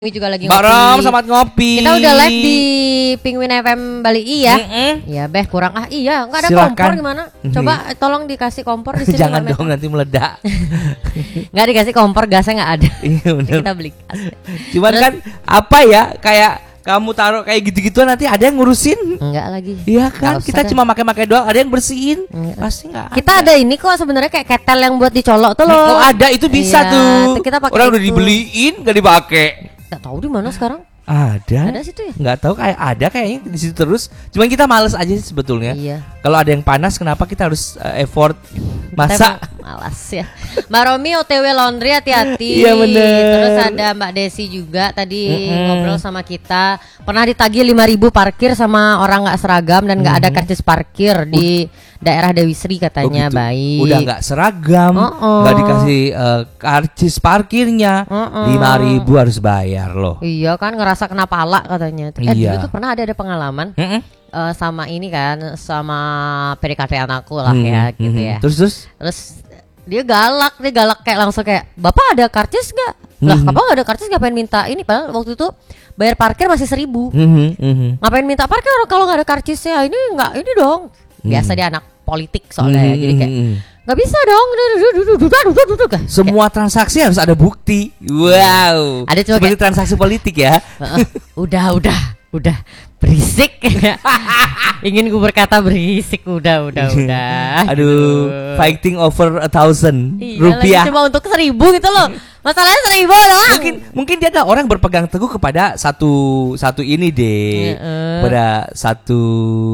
Ini juga lagi Mbak ngopi. Rom, selamat ngopi. Kita udah live di Penguin FM Bali I ya. Iya, Beh kurang iya, enggak ada Silakan. kompor gimana? Coba tolong dikasih kompor di sini. Jangan dong nanti meledak. Enggak dikasih kompor, gasnya enggak ada. Iya benar. Kita beli gas. Cuman Terus, kan apa ya, kayak kamu taruh kayak gitu-gituan nanti ada yang ngurusin. enggak lagi. Iya kan, Nggak usah kita dah. cuma pakai doang, ada yang bersihin. Enggak. Pasti enggak. Kita ada ini kok sebenarnya kayak ketel yang buat dicolok tuh loh. Oh ada, itu bisa Iya, tuh. kita pakai Orang udah itu. dibeliin enggak dipakai. Enggak tahu di mana sekarang. Ada situ ya? Nggak tahu, kayak ada kayaknya di situ terus. Cuman kita males aja sih sebetulnya. Iya. Kalau ada yang panas, kenapa kita harus effort masak? Kita malas ya. Mbak Romi OTW laundry, hati-hati. Iya, bener. Terus ada Mbak Desi juga tadi ngobrol sama kita. Pernah ditagih 5.000 parkir sama orang nggak seragam dan nggak ada karcis parkir di daerah Dewi Sri katanya. gitu. Baik. Udah nggak seragam, nggak dikasih karcis parkirnya, 5.000 harus bayar loh. Iya kan, ngerasa kena pala katanya. Iya. Dulu tuh pernah ada pengalaman sama ini kan, sama PDKT anakku lah ya gitu ya. Terus Terus dia galak kayak langsung kayak, "Bapak ada karcis gak?" Lah, "Bapak gak ada karcis, ngapain minta ini?" Padahal waktu itu bayar parkir masih 1.000. Ngapain minta parkir kalau gak ada karcisnya? Ini enggak, ini dong. Biasa dia anak politik soalnya ya. Jadi kayak nggak bisa dong. semua transaksi harus ada bukti. Wow. Ada cuma seperti transaksi politik ya. Udah berisik. Ingin gue berkata berisik. Udah. Aduh, fighting over 1,000 Iya, rupiah. lagi cuma untuk 1.000 gitu loh. Masalahnya 1.000 doang. Mungkin dia ada orang berpegang teguh kepada satu ini deh, pada satu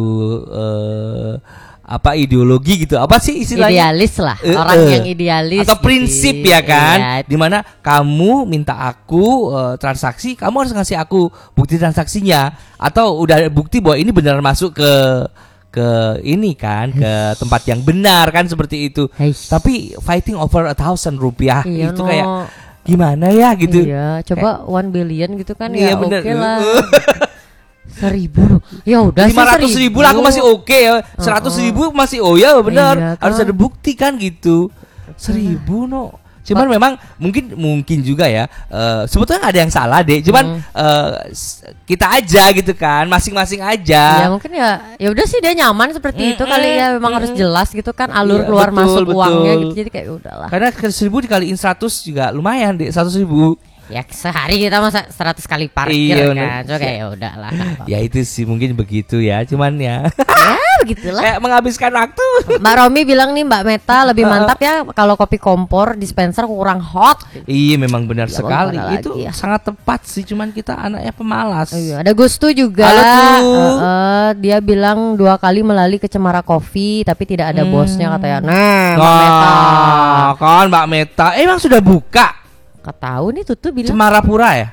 apa ideologi gitu, apa sih istilahnya, Idealis lah, orang yang idealis atau gitu. prinsip ya kan, Iya. dimana kamu minta aku transaksi, kamu harus ngasih aku bukti transaksinya, atau udah bukti bahwa ini benar masuk ke ini kan, ke tempat yang benar kan, seperti itu. Heish. Tapi fighting over 1,000 rupiah Iya, itu no. kayak gimana ya gitu. Iya, coba 1 billion gitu kan Iya, ya bener. oke lah. 1.000 ya udah sih, 500.000 lah aku masih oke ya. 100.000 masih ya benar. Iya, kan? Harus ada bukti kan gitu. 1.000 no. Cuman memang mungkin juga ya. Sebetulnya nggak ada yang salah deh. Cuman kita aja gitu kan, masing-masing aja. Ya mungkin ya udah sih dia nyaman seperti itu kali ya, memang harus jelas gitu kan alur Iya, keluar betul, masuk betul. uangnya gitu, jadi kayak udahlah. Karena 1.000 dikaliin 100 juga lumayan deh, 100.000. Ya sehari kita masa 100 kali parkir Iya, kan, bener. so kayak ya udahlah. Ya itu sih mungkin begitu ya. Cuman ya Ya begitulah. kayak menghabiskan waktu. Mbak Romi bilang nih, Mbak Meta lebih mantap ya kalau kopi kompor dispenser kurang hot. Iya memang benar Ya, sekali. mana Itu lagi ya. sangat tepat sih. Cuman kita anaknya pemalas. Iya, ada Gustu juga. Halo, Gu. Dia bilang 2 kali melalui ke Cemara Coffee tapi tidak ada bosnya katanya. Nah, Mbak Meta. Kan Mbak Meta emang sudah buka Ketahu nih Tutu bilang Cemarapura ya?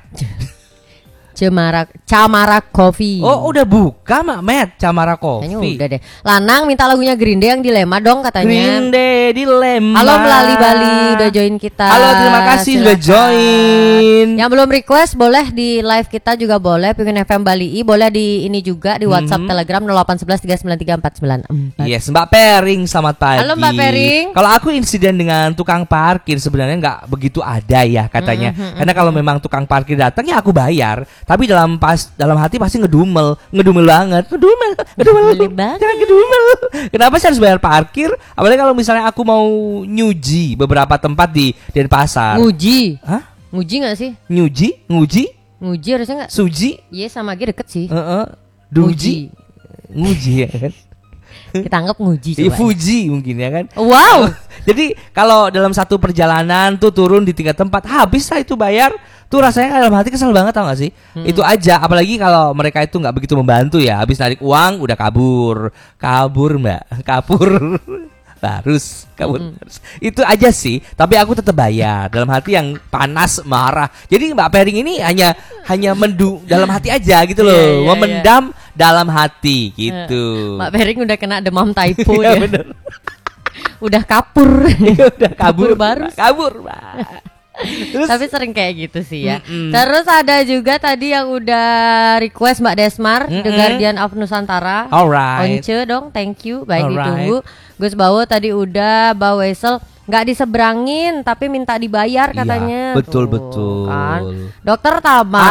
Camara Coffee. Oh udah buka Mbak Met Camara Kayaknya Coffee. udah deh. Lanang minta lagunya Green Day yang Dilema dong katanya. Green Day Dilema. Halo Melali Bali udah join kita. Halo, terima kasih sudah join. Yang belum request boleh di live kita juga boleh. Pengen FM Bali I boleh di ini juga di WhatsApp Telegram 0811 393 494. Yes, Mbak Pering, selamat pagi. Halo, Mbak Pering. Kalau aku insiden dengan tukang parkir sebenarnya nggak begitu ada ya katanya. Karena kalau memang tukang parkir datang ya aku bayar. Tapi dalam hati pasti ngedumel banget. Ngedumel banget. Jangan ngedumel. Kenapa sih harus bayar parkir? Apalagi kalau misalnya aku mau nyuji beberapa tempat di Denpasar. Nguji. Hah? Nguji gak sih? Nguji? Nguji harusnya gak? Suji? Iya sama G deket sih. Duji? Nguji ya kan? Kita anggap nguji Iya, coba. Fuji mungkin ya kan. Wow. Jadi kalau dalam satu perjalanan tuh turun di 3 tempat, habis lah itu bayar. Tuh rasanya dalam hati kesel banget, tau gak sih? Itu aja, apalagi kalau mereka itu nggak begitu membantu ya. Habis narik uang udah kabur mbak, kabur. Harus kabur. Itu aja sih. Tapi aku tetap bayar dalam hati yang panas marah. Jadi Mbak Pering ini hanya dalam hati aja gitu loh. Iya, iya, Memendam dalam hati gitu. Mbak Bering udah kena demam typo Iya, ya. bener. Udah kapur. Udah kabur baru. Mbak. Terus, Tapi sering kayak gitu sih ya. Terus ada juga tadi yang udah request Mbak Desmar, The Guardian of Nusantara. alright. Once dong, thank you. Baik, Alright. ditunggu. Gus Bawo tadi udah, Mbak Wesel nggak diseberangin tapi minta dibayar katanya. Iya, betul Tuh, betul. kan. Dokter Tama